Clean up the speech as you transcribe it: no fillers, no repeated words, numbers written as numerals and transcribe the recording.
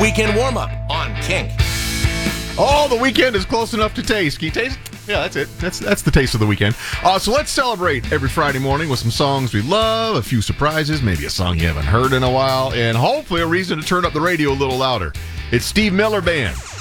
weekend warm-up on Kink. Oh, the weekend is close enough to taste. Can you taste? Yeah, that's it. That's the taste of the weekend. So let's celebrate every Friday morning with some songs we love, a few surprises, maybe a song you haven't heard in a while, and hopefully a reason to turn up the radio a little louder. It's Steve Miller Band